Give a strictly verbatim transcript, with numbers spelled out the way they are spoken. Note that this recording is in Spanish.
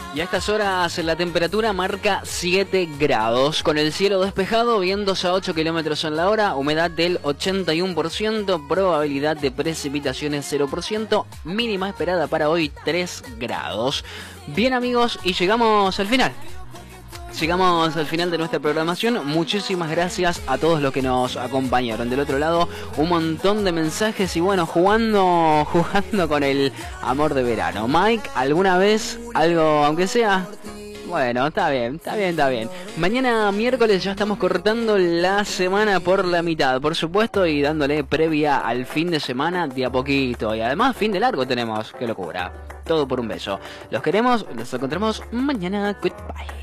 Y a estas horas la temperatura marca siete grados, con el cielo despejado, vientos a ocho kilómetros en la hora, humedad del ochenta y uno por ciento, probabilidad de precipitaciones cero por ciento, mínima esperada para hoy tres grados. Bien amigos, y llegamos al final. Llegamos al final de nuestra programación. Muchísimas gracias a todos los que nos acompañaron. Del otro lado, un montón de mensajes y bueno, jugando jugando con el amor de verano. Mike, ¿alguna vez algo, aunque sea? Bueno, está bien, está bien, está bien. Mañana miércoles ya estamos cortando la semana por la mitad, por supuesto, y dándole previa al fin de semana de a poquito. Y además fin de largo tenemos, qué locura. Todo por un beso. Los queremos, los encontramos mañana. Goodbye.